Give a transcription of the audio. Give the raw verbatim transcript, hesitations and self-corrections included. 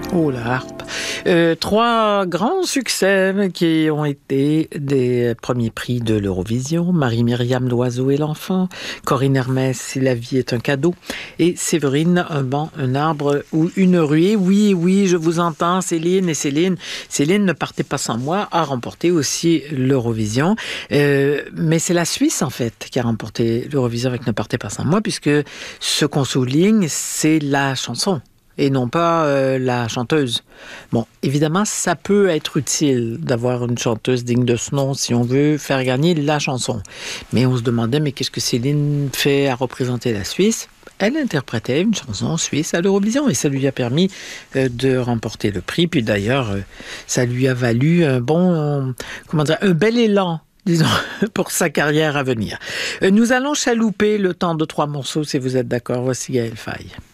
Oh, la harpe. Euh, trois grands succès qui ont été des premiers prix de l'Eurovision. Marie-Myriam, L'Oiseau et l'Enfant. Corinne Hermès, Si la vie est un cadeau. Et Séverine, Un banc, un arbre ou une ruée. Oui, oui, je vous entends, Céline. Et Céline, Céline, Ne partez pas sans moi, a remporté aussi l'Eurovision. Euh, mais c'est la Suisse, en fait, qui a remporté l'Eurovision avec Ne partez pas sans moi, puisque ce qu'on souligne, c'est la chanson et non pas euh, la chanteuse. Bon, évidemment, ça peut être utile d'avoir une chanteuse digne de ce nom si on veut faire gagner la chanson. Mais on se demandait, mais qu'est-ce que Céline fait à représenter la Suisse? Elle interprétait une chanson suisse à l'Eurovision et ça lui a permis euh, de remporter le prix. Puis d'ailleurs, euh, ça lui a valu un bon, euh, comment dire, un bel élan, disons, pour sa carrière à venir. Euh, nous allons chalouper le temps de trois morceaux, si vous êtes d'accord. Voici Gaël Faye.